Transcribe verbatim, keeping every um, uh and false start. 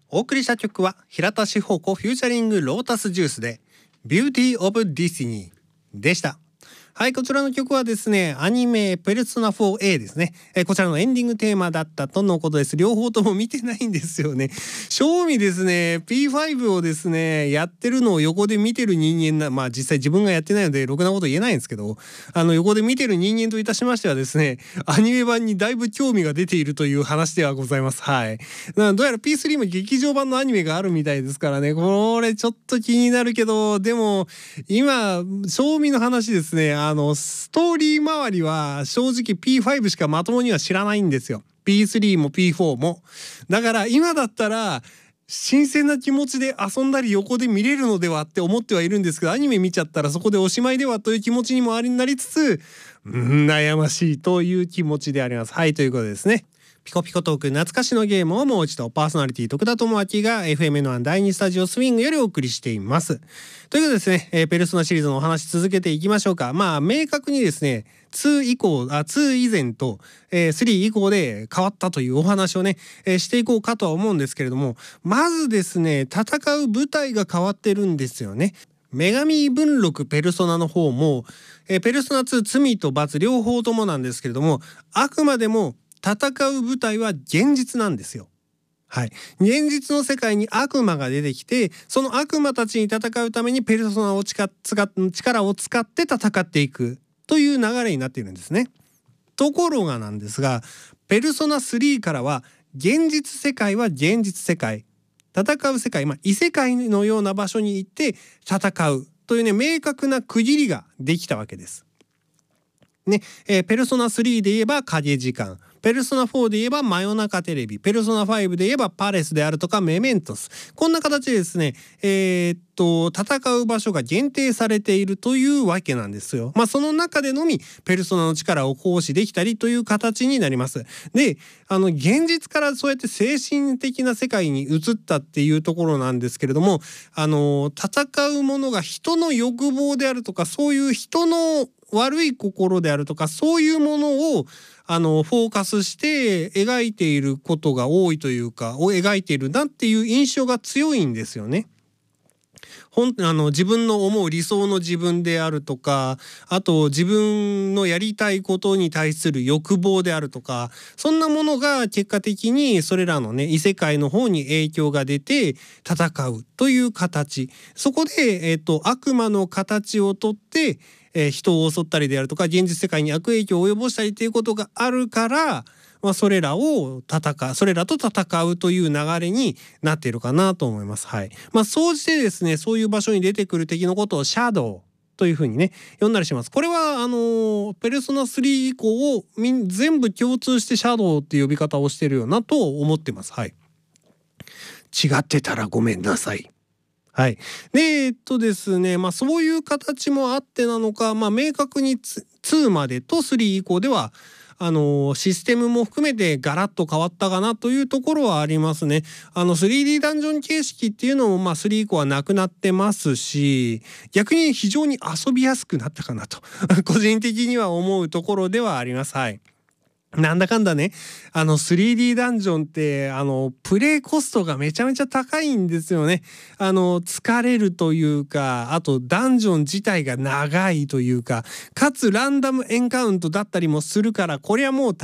お送りした曲は平田志保子フューチャリングロータスジュースで Beauty of Destiny でした。はい、こちらの曲はですね、アニメペルソナ フォーエー ですね、えー、こちらのエンディングテーマだったとのことです。両方とも見てないんですよね。正味ですね ピーファイブ をですねやってるのを横で見てる人間な、まあ実際自分がやってないのでろくなこと言えないんですけど、あの横で見てる人間といたしましてはですね、アニメ版にだいぶ興味が出ているという話ではございます。はい、どうやら ピースリー も劇場版のアニメがあるみたいですからね、これちょっと気になるけど、でも今正味の話ですね、あのストーリー周りは正直 ピーファイブ しかまともには知らないんですよ。 ピースリー も ピーフォー も。だから今だったら新鮮な気持ちで遊んだり横で見れるのではって思ってはいるんですけど、アニメ見ちゃったらそこでおしまいではという気持ちにもありなりつつ、うん、悩ましいという気持ちであります。はい、ということでですね、ピコピコトーク懐かしのゲームをもう一度、パーソナリティ徳田智明が エフエムエヌワン 第にスタジオスイングよりお送りしています。ということでですね、えー、ペルソナシリーズのお話続けていきましょうか。まあ明確にですねツー以降あツー以前と、えー、スリー以降で変わったというお話をね、えー、していこうかとは思うんですけれども、まずですね戦う舞台が変わってるんですよね。女神文録ペルソナの方も、えー、ペルソナツー罪と罰両方ともなんですけれども、あくまでも戦う舞台は現実なんですよ。はい、現実の世界に悪魔が出てきて、その悪魔たちに戦うためにペルソナを使っ力を使って戦っていくという流れになっているんですね。ところがなんですが、ペルソナスリーからは現実世界は現実世界、戦う世界、まあ、異世界のような場所に行って戦うというね明確な区切りができたわけです。ねえー、ペルソナスリーで言えば影時間、ペルソナフォーで言えば真夜中テレビ、ペルソナファイブで言えばパレスであるとかメメントス、こんな形でですね、えー、っと戦う場所が限定されているというわけなんですよ。まあその中でのみペルソナの力を行使できたりという形になります。で、あの現実からそうやって精神的な世界に移ったっていうところなんですけれども、あの戦うものが人の欲望であるとか、そういう人の悪い心であるとか、そういうものをあのフォーカスして描いていることが多いというか、を描いているなっていう印象が強いんですよね。ほんあの自分の思う理想の自分であるとか、あと自分のやりたいことに対する欲望であるとか、そんなものが結果的にそれらのね異世界の方に影響が出て戦うという形、そこで、えーと、悪魔の形をとってえー、人を襲ったりであるとか、現実世界に悪影響を及ぼしたりということがあるから、まあ、それらを戦うそれらと戦うという流れになっているかなと思います。はい、まあ総じてですね、そういう場所に出てくる敵のことをシャドウというふうにね呼んだりします。これはあのー、ペルソナスリー以降を全部共通してシャドウっていう呼び方をしているよなと思ってます。はい、違ってたらごめんなさい。はい、でえっとですね、まあそういう形もあってなのか、まあ明確にツーまでとスリー以降ではあのシステムも含めてガラッと変わったかなというところはありますね。あの スリーディー ダンジョン形式っていうのもまあスリー以降はなくなってますし、逆に非常に遊びやすくなったかなと個人的には思うところではあります。はい、なんだかんだね、あの スリーディー ダンジョンってあのプレイコストがめちゃめちゃ高いんですよね。あの疲れるというか、あとダンジョン自体が長いというか、かつランダムエンカウントだったりもするから、これはもう